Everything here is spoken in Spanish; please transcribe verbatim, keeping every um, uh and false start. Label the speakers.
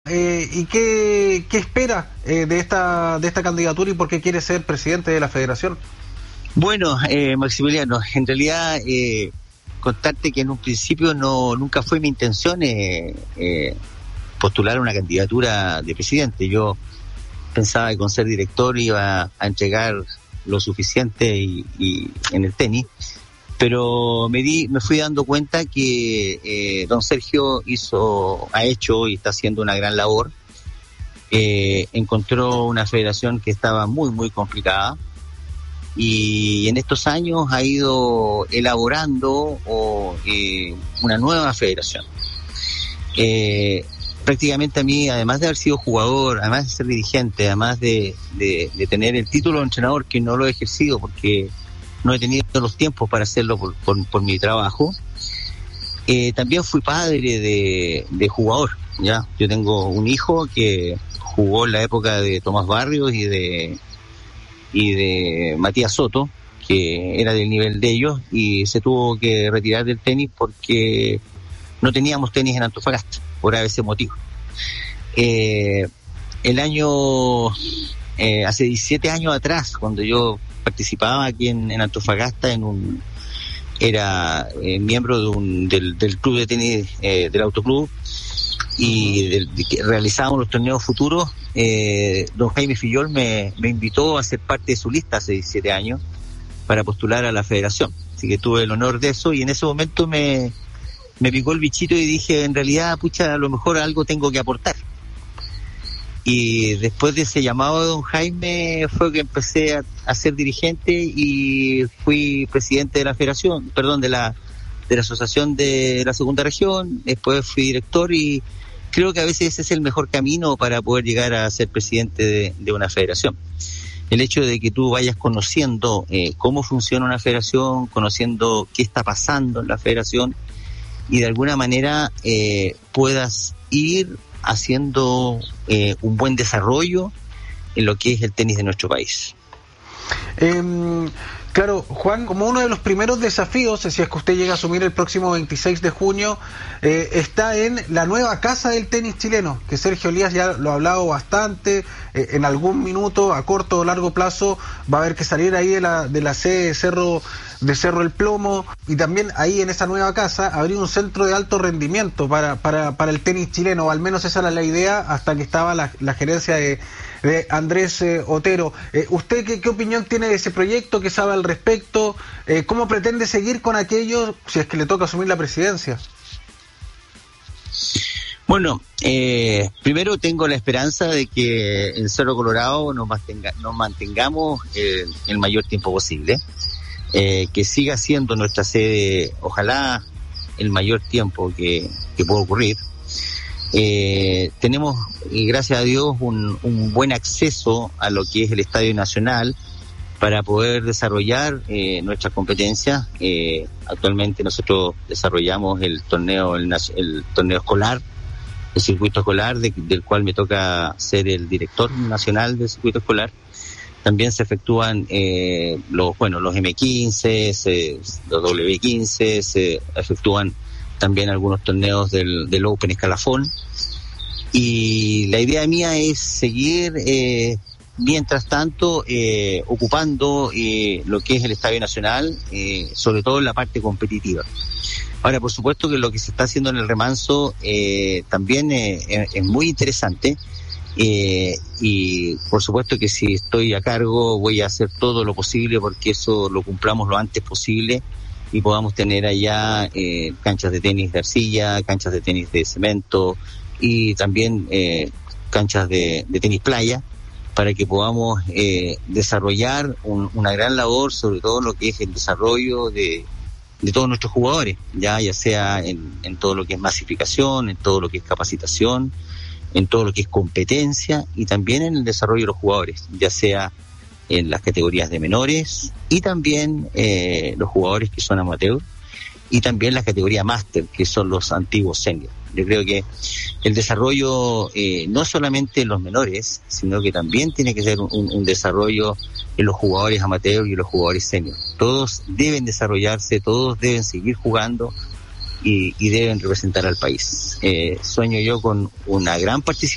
Speaker 1: Eh, ¿Y qué, qué espera eh, de esta de esta candidatura y por qué quiere ser presidente de la federación?
Speaker 2: Bueno, eh, Maximiliano, en realidad eh, contarte que en un principio no nunca fue mi intención eh, eh, postular una candidatura de presidente. Yo pensaba que con ser director iba a entregar lo suficiente y, y en el tenis, pero me di, me fui dando cuenta que eh, don Sergio hizo, ha hecho y está haciendo una gran labor. Eh, encontró una federación que estaba muy muy complicada y en estos años ha ido elaborando o, eh, una nueva federación. Eh, prácticamente a mí, además de haber sido jugador, además de ser dirigente, además de, de, de tener el título de entrenador, que no lo he ejercido porque no he tenido los tiempos para hacerlo por, por, por mi trabajo, eh, también fui padre de, de jugador, ¿ya? Yo tengo un hijo que jugó en la época de Tomás Barrios y de y de Matías Soto, que era del nivel de ellos, y se tuvo que retirar del tenis porque no teníamos tenis en Antofagasta, por ese motivo. Eh, el año, eh, hace diecisiete años atrás, cuando yo participaba aquí en, en Antofagasta, en un era eh, miembro de un, del, del club de tenis, eh, del autoclub, y de, de que realizábamos los torneos futuros. eh, don Jaime Fillol me, me invitó a ser parte de su lista hace diecisiete años para postular a la federación, así que tuve el honor de eso, y en ese momento me, me picó el bichito y dije, en realidad, pucha, a lo mejor algo tengo que aportar. Y después de ese llamado de don Jaime fue que empecé a, a ser dirigente y fui presidente de la federación, perdón, de la de la asociación de la segunda región. Después fui director y creo que a veces ese es el mejor camino para poder llegar a ser presidente de, de una federación. El hecho de que tú vayas conociendo eh, cómo funciona una federación, conociendo qué está pasando en la federación y de alguna manera eh, puedas ir haciendo eh, un buen desarrollo en lo que es el tenis de nuestro país.
Speaker 1: Eh, claro, Juan, como uno de los primeros desafíos, si es que usted llega a asumir el próximo veintiséis de junio, eh, está en la nueva casa del tenis chileno, que Sergio Elías ya lo ha hablado bastante. Eh, en algún minuto, a corto o largo plazo, va a haber que salir ahí de la, de la sede de Cerro, de Cerro El Plomo, y también ahí en esa nueva casa habría un centro de alto rendimiento para, para, para el tenis chileno, o al menos esa era la idea hasta que estaba la, la gerencia de, de Andrés eh, Otero. Eh, ¿Usted qué, qué opinión tiene de ese proyecto? ¿Qué sabe al respecto? Eh, ¿Cómo pretende seguir con aquello si es que le toca asumir la presidencia?
Speaker 2: Bueno, eh, primero tengo la esperanza de que en Cerro Colorado nos, mantenga, nos mantengamos eh, el mayor tiempo posible. Eh, que siga siendo nuestra sede, ojalá el mayor tiempo que, que pueda ocurrir. Eh, tenemos, y gracias a Dios, un, un buen acceso a lo que es el Estadio Nacional para poder desarrollar eh, nuestras competencias. Eh, actualmente nosotros desarrollamos el torneo, el, el torneo escolar, el circuito escolar, de, del cual me toca ser el director nacional del circuito escolar. También se efectúan eh, los bueno los eme quince, se, los doble ve quince, se efectúan también algunos torneos del, del Open Escalafón, y la idea mía es seguir eh, mientras tanto eh, ocupando eh, lo que es el Estadio Nacional, eh, sobre todo en la parte competitiva. Ahora, por supuesto que lo que se está haciendo en el remanso eh, también eh, es muy interesante. Eh, y por supuesto que si estoy a cargo voy a hacer todo lo posible porque eso lo cumplamos lo antes posible y podamos tener allá eh, canchas de tenis de arcilla, canchas de tenis de cemento y también eh, canchas de, de tenis playa, para que podamos eh, desarrollar un, una gran labor, sobre todo lo que es el desarrollo de, de todos nuestros jugadores, ya ya sea en, en todo lo que es masificación, en todo lo que es capacitación, en todo lo que es competencia y también en el desarrollo de los jugadores, ya sea en las categorías de menores y también eh, los jugadores que son amateur y también la categoría máster, que son los antiguos seniors. Yo creo que el desarrollo eh, no solamente en los menores, sino que también tiene que ser un, un desarrollo en los jugadores amateur y los jugadores seniors. Todos deben desarrollarse, todos deben seguir jugando y, y deben representar al país. Eh, sueño yo con una gran participación